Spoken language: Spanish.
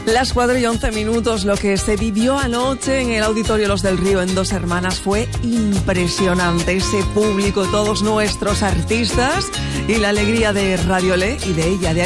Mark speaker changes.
Speaker 1: Las 4:11, lo que se vivió anoche en el Auditorio Los del Río en Dos Hermanas fue impresionante. Ese público, todos nuestros artistas y la alegría de Radio Le y de ella, de